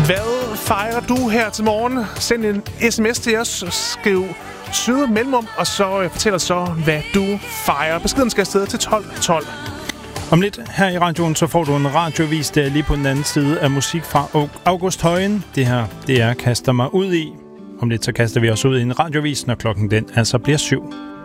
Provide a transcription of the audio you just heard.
Hvad fejrer du her til morgen? Send en sms til os, skriv Syde mellemrum, og så fortæl os så, hvad du fejrer. Beskeden skal afsted til 1212. Om lidt her i radioen, så får du en radiovis, der lige på den anden side af musik fra August Højen. Det her, det er Kaster mig ud i. Om lidt så kaster vi os ud i en radiovis, når klokken den altså bliver 7.